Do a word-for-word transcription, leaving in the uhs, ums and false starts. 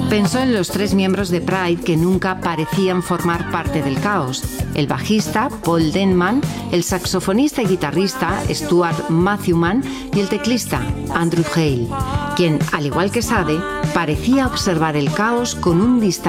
Pensó en los tres miembros de Pride que nunca parecían formar parte del caos: el bajista, Paul Denman, el saxofonista y guitarrista, Stuart Matthewman, y el teclista, Andrew Hale, quien, al igual que Sade, parecía observar el caos con un distanciamiento